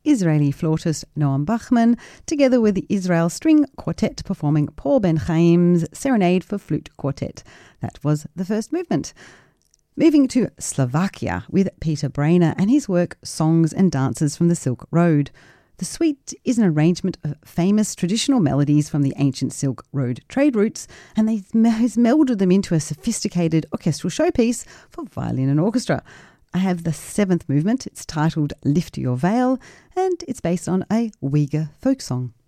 Israeli flautist Noam Bachman, together with the Israel String Quartet performing Paul Ben Chaim's Serenade for Flute Quartet. That was the first movement. Moving to Slovakia with Peter Brainer and his work Songs and Dances from the Silk Road. The suite is an arrangement of famous traditional melodies from the ancient Silk Road trade routes, and he's melded them into a sophisticated orchestral showpiece for violin and orchestra. I have the seventh movement. It's titled Lift Your Veil, and it's based on a Uyghur folk song.